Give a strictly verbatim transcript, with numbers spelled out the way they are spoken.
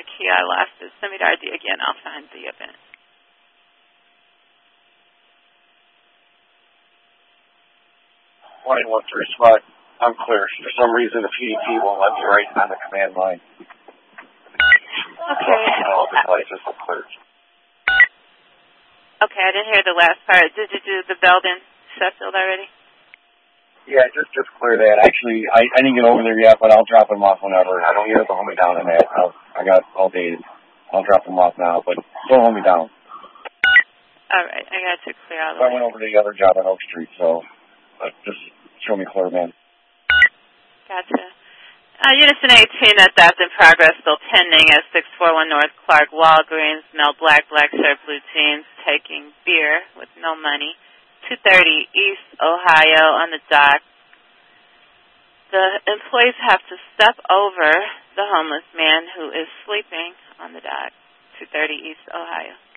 the key. I lost it. Send me the I D again. I'll find the event. Line one three spot. I'm clear. For some reason, the P D P won't let me write on the command line. Okay. All the devices are cleared. Okay, I didn't hear the last part. Did you do the Belden Sheffield already? Yeah, just just clear that. Actually, I, I didn't get over there yet, but I'll drop them off whenever. I don't need to hold me down on that. I'll, I got all day. I'll drop them off now, but don't hold me down. All right, I got you clear all the I way. went over to the other job on Oak Street, so uh, just show me clear, man. Gotcha. Uh, Unison eighteen, that theft in progress, still pending at six forty-one North Clark Walgreens, Mel Black, black shirt, blue jeans, taking beer with no money. two thirty East Ohio on the dock. The employees have to step over the homeless man who is sleeping on the dock. two thirty East Ohio.